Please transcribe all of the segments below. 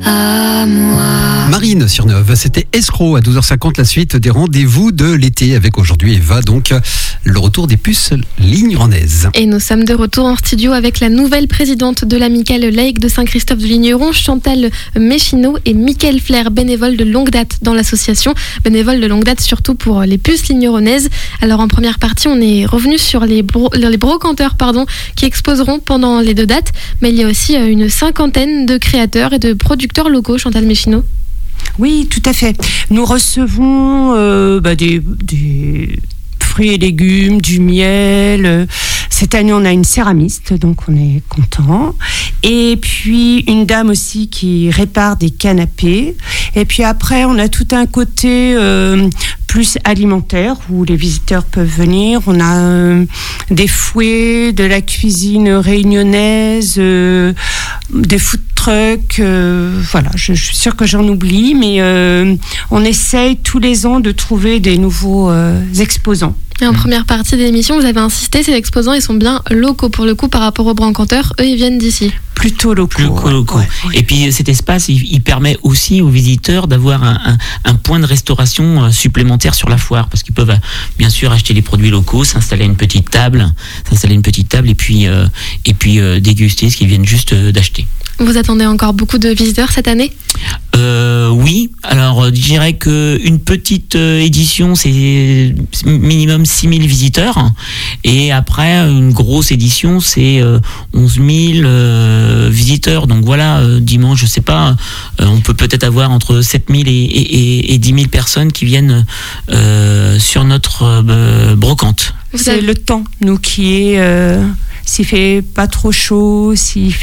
à moi. Marine sur Neuve, c'était Escroc à 12h50, la suite des rendez-vous de l'été avec aujourd'hui Eva, donc le retour des puces lignernaises. Et nous sommes de retour en studio avec la nouvelle présidente de l'amicale laïque de Saint-Christophe-du-Ligneron, Chantal Méchineau, et Mickaël Flair, bénévole de longue date dans l'association, bénévole de longue date surtout pour les puces lignernaises. Alors en première partie, on est revenu sur les brocanteurs qui exposeront pendant les deux dates, mais il y a aussi une cinquantaine de créateurs et de producteurs locaux, Chantal Méchineau. Oui, tout à fait. Nous recevons des fruits et légumes, du miel. Cette année, on a une céramiste, donc on est content. Et puis, une dame aussi qui répare des canapés. Et puis après, on a tout un côté plus alimentaire où les visiteurs peuvent venir. On a des fouets, de la cuisine réunionnaise, des food trucks. Voilà, je suis sûre que j'en oublie, mais on essaye tous les ans de trouver des nouveaux exposants. Et en première partie de l'émission, vous avez insisté, ces exposants, ils sont bien locaux pour le coup par rapport aux brocanteurs. Eux, ils viennent d'ici. Plutôt locaux. Ouais. Et puis cet espace, il permet aussi aux visiteurs d'avoir un point de restauration supplémentaire sur la foire, parce qu'ils peuvent bien sûr acheter les produits locaux, s'installer une petite table et puis déguster ce qu'ils viennent juste d'acheter. Vous attendez encore beaucoup de visiteurs cette année ? Oui, alors je dirais qu'une petite édition, c'est minimum 6000 visiteurs, et après une grosse édition, c'est 11 000 visiteurs. Donc voilà, dimanche, je sais pas, on peut peut-être avoir entre 7000 et 10 000 personnes qui viennent sur notre brocante. C'est le temps, nous, qui est... s'il fait pas trop chaud,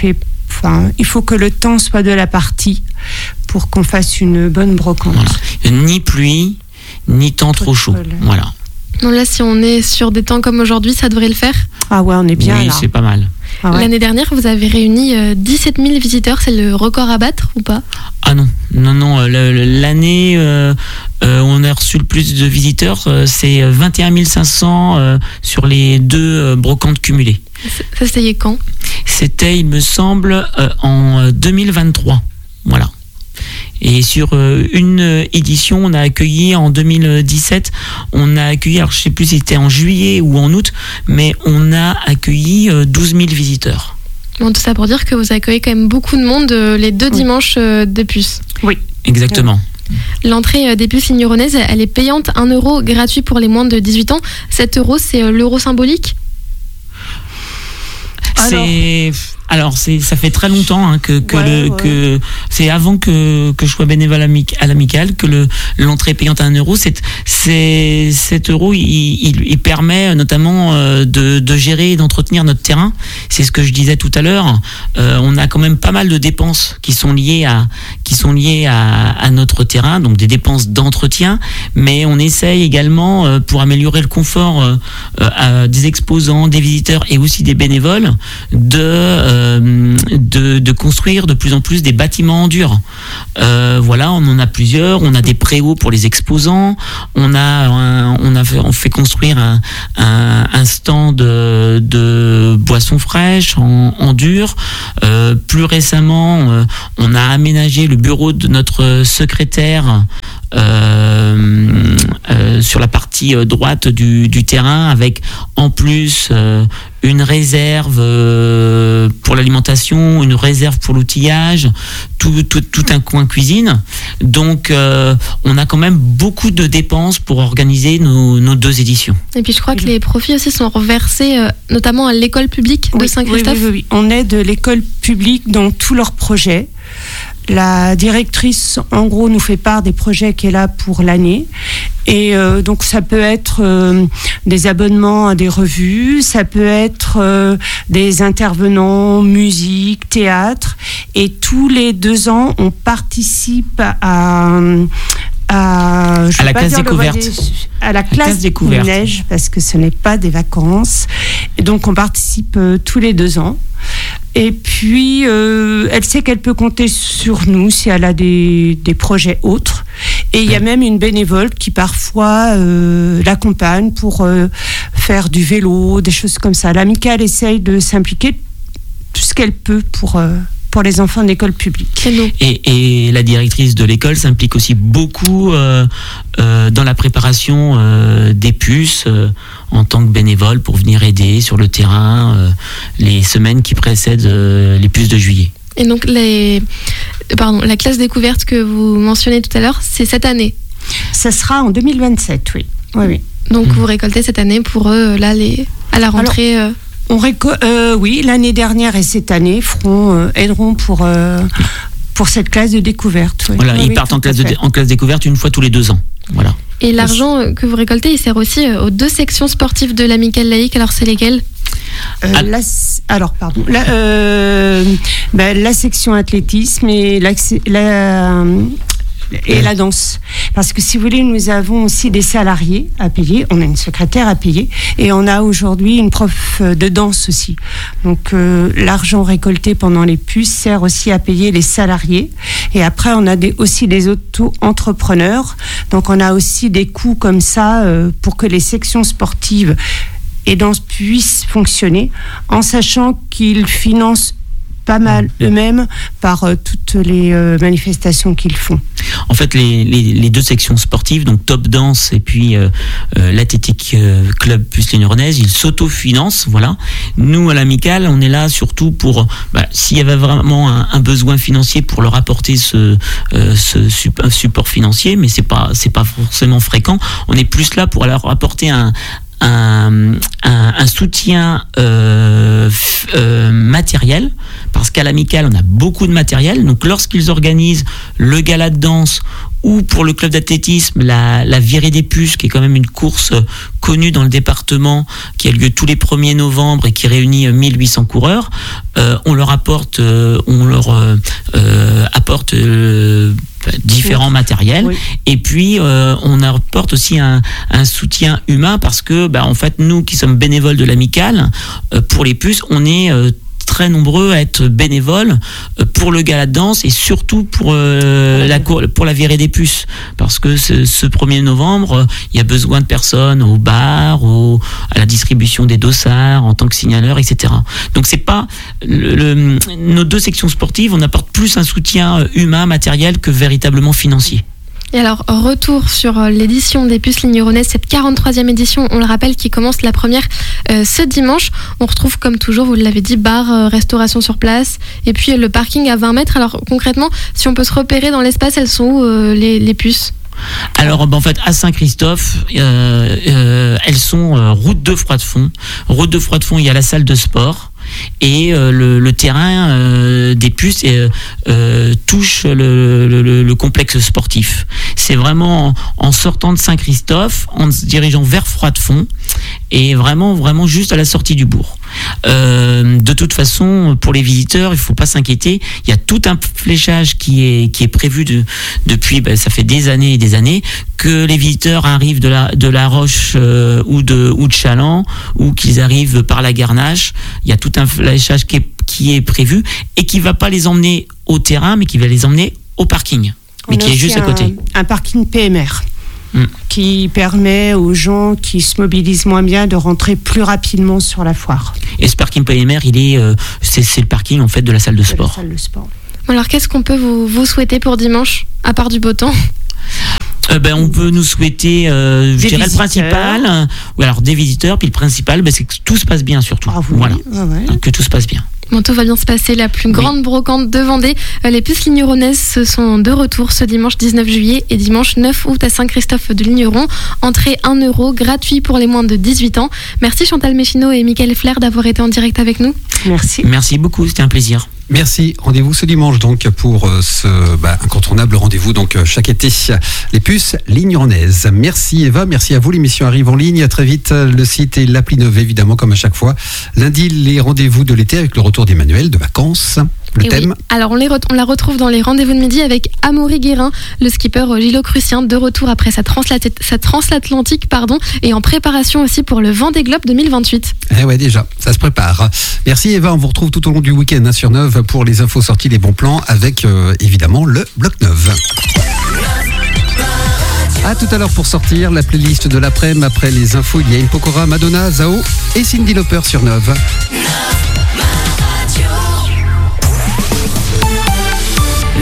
il faut que le temps soit de la partie pour qu'on fasse une bonne brocante. Voilà. Ni pluie, ni temps trop chaud. Voilà. Non, là, si on est sur des temps comme aujourd'hui, ça devrait le faire. Ah ouais, on est bien là. Oui, c'est pas mal. Ah ouais. L'année dernière, vous avez réuni 17 000 visiteurs. C'est le record à battre ou pas ? Ah non. L'année on a reçu le plus de visiteurs, c'est 21 500 sur les deux brocantes cumulées. Ça, c'était quand ? C'était, il me semble, en 2023. Voilà. Et sur une édition, on a accueilli en 2017, alors je sais plus si c'était en juillet ou en août, mais on a accueilli 12 000 visiteurs. Bon, tout ça pour dire que vous accueillez quand même beaucoup de monde les deux dimanches des puces. Oui, exactement. L'entrée des puces lignernaises, elle est payante, 1 € gratuit pour les moins de 18 ans. 7 €, c'est l'euro symbolique ? Alors ça fait très longtemps que c'est avant que je sois bénévole à l'amicale que l'entrée payante à 1 €. 7 €, il permet notamment de gérer et d'entretenir notre terrain. C'est ce que je disais tout à l'heure. On a quand même pas mal de dépenses qui sont liées à notre terrain, donc des dépenses d'entretien, mais on essaye également pour améliorer le confort des exposants, des visiteurs et aussi des bénévoles de construire de plus en plus des bâtiments en dur. Voilà, on en a plusieurs. On a des préaux pour les exposants. On fait construire un stand de boissons fraîches en dur. Plus récemment, on a aménagé le bureau de notre secrétaire sur la partie droite du terrain, avec en plus une réserve pour l'alimentation, une réserve pour l'outillage, tout un coin cuisine. Donc on a quand même beaucoup de dépenses pour organiser nos deux éditions. Et puis je crois que les profits aussi sont reversés notamment à l'école publique de Saint-Christophe. Oui. On aide l'école publique dans tous leurs projets. La directrice, en gros, nous fait part des projets qu'elle a pour l'année. Et donc, ça peut être des abonnements à des revues, ça peut être des intervenants, musique, théâtre. Et tous les 2 ans, on participe à la classe découverte. À la classe découverte. Neige, parce que ce n'est pas des vacances. Et donc, on participe tous les 2 ans. Et puis, elle sait qu'elle peut compter sur nous si elle a des projets autres. Et il y a même une bénévole qui parfois l'accompagne pour faire du vélo, des choses comme ça. L'amicale essaye de s'impliquer tout ce qu'elle peut pour pour les enfants d'école publique. Et la directrice de l'école s'implique aussi beaucoup dans la préparation des puces en tant que bénévole pour venir aider sur le terrain les semaines qui précèdent les puces de juillet. Et donc la classe découverte que vous mentionnez tout à l'heure, c'est cette année? Ça sera en 2027, oui. Oui. Donc vous récoltez cette année pour eux, là, à la rentrée. Oui, l'année dernière et cette année aideront pour cette classe de découverte. Oui. Voilà, ils partent en classe découverte une fois tous les 2 ans. Voilà. Et l'argent que vous récoltez, il sert aussi aux 2 sections sportives de l'amicale laïque. Alors c'est lesquelles? La section athlétisme et la danse. Parce que si vous voulez, nous avons aussi des salariés à payer, on a une secrétaire à payer et on a aujourd'hui une prof de danse aussi. Donc l'argent récolté pendant les puces sert aussi à payer les salariés. Et après, on a aussi des auto-entrepreneurs. Donc on a aussi des coûts comme ça pour que les sections sportives et danse puissent fonctionner, en sachant qu'ils financent pas mal eux-mêmes par toutes les manifestations qu'ils font. En fait, les 2 sections sportives, donc Top Danse et puis l'Athletic Club Puces Lignes-Rennaises, ils s'autofinancent, voilà. Nous, à l'amicale, on est là surtout pour, s'il y avait vraiment un besoin financier, pour leur apporter ce support financier, mais c'est pas forcément fréquent. On est plus là pour leur apporter un soutien matériel, parce qu'à l'amicale on a beaucoup de matériel. Donc lorsqu'ils organisent le gala de danse ou pour le club d'athlétisme la virée des puces, qui est quand même une course connue dans le département, qui a lieu tous les 1er novembre et qui réunit 1800 coureurs, on leur apporte différents matériels. Oui. Et puis on apporte aussi un soutien humain, parce que en fait, nous qui sommes bénévoles de l'amicale, pour les puces, on est très nombreux à être bénévoles pour le gala de danse et surtout pour la virée des puces, parce que ce 1er novembre, il y a besoin de personnes au bar, à la distribution des dossards en tant que signaleur, etc. Donc c'est pas nos 2 sections sportives, on apporte plus un soutien humain, matériel, que véritablement financier. Et alors, retour sur l'édition des Puces Lignes-Rennaises, cette 43e édition, on le rappelle, qui commence la première ce dimanche. On retrouve, comme toujours, vous l'avez dit, bar, restauration sur place, et puis le parking à 20 mètres. Alors, concrètement, si on peut se repérer dans l'espace, elles sont où les puces ? Alors en fait, à Saint-Christophe, elles sont route de Froidefond. Route de Froidefond, il y a la salle de sport. Et le terrain des puces touche le complexe sportif. C'est vraiment en sortant de Saint-Christophe, en se dirigeant vers Froidefond, et vraiment juste à la sortie du bourg. De toute façon, pour les visiteurs, il faut pas s'inquiéter. Il y a tout un fléchage qui est prévu depuis, ça fait des années et des années, que les visiteurs arrivent de la Roche ou de Chaland, ou qu'ils arrivent par la Garnache. Il y a tout un fléchage qui est prévu et qui va pas les emmener au terrain, mais qui va les emmener au parking, mais qui est juste à côté. Un parking PMR. Qui permet aux gens qui se mobilisent moins bien de rentrer plus rapidement sur la foire. Et ce parking PMR, c'est le parking en fait de la salle de sport. La salle de sport. Alors qu'est-ce qu'on peut vous souhaiter pour dimanche, à part du beau temps ? On peut nous souhaiter, je dirais le principal, ou alors des visiteurs, puis le principal, c'est que tout se passe bien surtout. Ah, voilà, que tout se passe bien. Bon, tout va bien se passer. La plus grande brocante de Vendée. Les Puces Lignes-Rennaises sont de retour ce dimanche 19 juillet et dimanche 9 août à Saint-Christophe de Ligneron. Entrée 1 €, gratuit pour les moins de 18 ans. Merci Chantal Méchineau et Mickaël Flair d'avoir été en direct avec nous. Merci. Merci beaucoup, c'était un plaisir. Merci. Rendez-vous ce dimanche donc pour ce incontournable rendez-vous donc chaque été, les Puces Lignes-Rennaises. Merci Eva, merci à vous. L'émission arrive en ligne très vite. Le site et l'appli Neuve évidemment comme à chaque fois. Lundi, les rendez-vous de l'été avec le retour des manuels de vacances. Le thème. Oui. Alors on la retrouve dans les rendez-vous de midi avec Amaury Guérin, le skipper Gilo-Crucien, de retour après sa transatlantique et en préparation aussi pour le Vendée Globe 2028. Ouais, déjà, ça se prépare. Merci Eva, on vous retrouve tout au long du week-end sur Neuve pour les infos sorties, les bons plans avec évidemment le Bloc Neuve. A tout à l'heure pour sortir la playlist de l'après-midi. Après les infos, il y a Pokora, Madonna, Zao et Cyndi Lauper sur Neuve.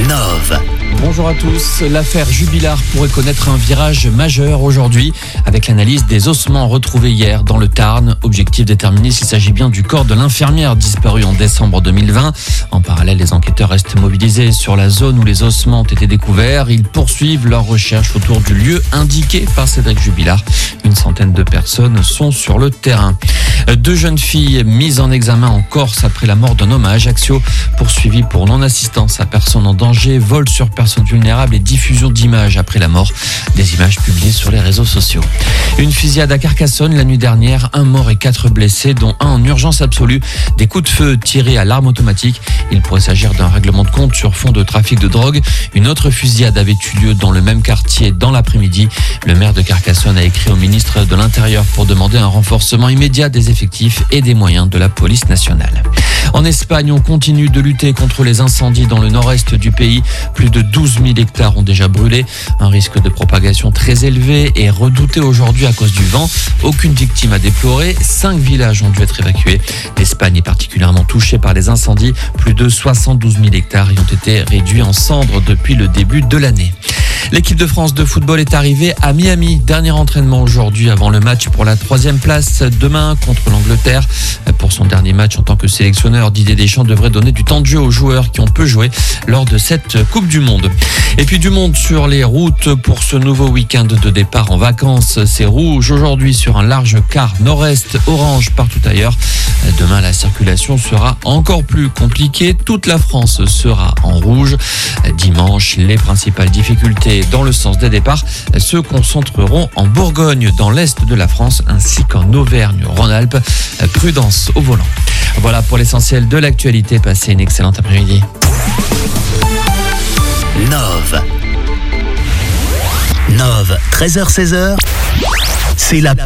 Nove. Bonjour à tous. L'affaire Jubilard pourrait connaître un virage majeur aujourd'hui avec l'analyse des ossements retrouvés hier dans le Tarn. Objectif déterminé s'il s'agit bien du corps de l'infirmière disparue en décembre 2020. En parallèle, les enquêteurs restent mobilisés sur la zone où les ossements ont été découverts. Ils poursuivent leurs recherches autour du lieu indiqué par Cédric Jubilard. Une centaine de personnes sont sur le terrain. 2 jeunes filles mises en examen en Corse après la mort d'un homme à Ajaccio, poursuivi pour non-assistance à personne en danger, vol sur personne vulnérable et diffusion d'images après la mort. Des images publiées sur les réseaux sociaux. Une fusillade à Carcassonne la nuit dernière, 1 mort et 4 blessés, dont 1 en urgence absolue. Des coups de feu tirés à l'arme automatique. Il pourrait s'agir d'un règlement de compte sur fond de trafic de drogue. Une autre fusillade avait eu lieu dans le même quartier dans l'après-midi. Le maire de Carcassonne a écrit au ministre de l'Intérieur pour demander un renforcement immédiat des effectifs et des moyens de la police nationale. En Espagne, on continue de lutter contre les incendies dans le nord-est du pays. Plus de 12 000 hectares ont déjà brûlé. Un risque de propagation très élevé est redouté aujourd'hui à cause du vent. Aucune victime à déplorer. 5 villages ont dû être évacués. L'Espagne est particulièrement touchée par les incendies. Plus de 72 000 hectares y ont été réduits en cendres depuis le début de l'année. L'équipe de France de football est arrivée à Miami. Dernier entraînement aujourd'hui avant le match pour la 3e place demain contre l'Angleterre. Pour son dernier match en tant que sélectionneur, Didier Deschamps devrait donner du temps de jeu aux joueurs qui ont peu joué lors de cette Coupe du Monde. Et puis du monde sur les routes pour ce nouveau week-end de départ en vacances. C'est rouge aujourd'hui sur un large quart nord-est, orange partout ailleurs. Demain, la circulation sera encore plus compliquée. Toute la France sera en rouge. Dimanche, les principales difficultés dans le sens des départs se concentreront en Bourgogne, dans l'est de la France, ainsi qu'en Auvergne-Rhône-Alpes. Prudence au volant. Voilà pour l'essentiel de l'actualité. Passez une excellente après-midi. Nove, 13h-16h, c'est la